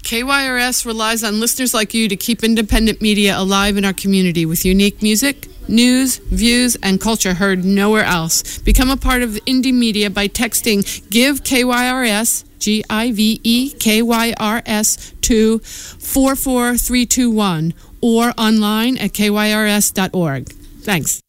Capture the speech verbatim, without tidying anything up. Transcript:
K Y R S relies on listeners like you to keep independent media alive in our community with unique music, news, views, and culture heard nowhere else. Become a part of indie media by texting GIVE K Y R S, G I V E K Y R S, to four four three two one or online at K Y R S dot org. Thanks.